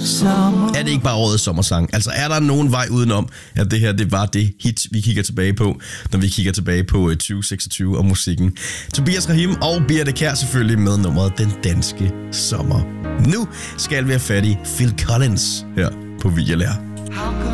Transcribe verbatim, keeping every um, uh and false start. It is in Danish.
Er det ikke bare årets sommersang? Altså, er der nogen vej udenom, at det her, det var det hit, vi kigger tilbage på, når vi kigger tilbage på tyve seksogtyve og musikken? Tobias Rahim og Birthe Kjær selvfølgelig med nummeret Den Danske Sommer. Nu skal vi have fat i Phil Collins her på Viljelær.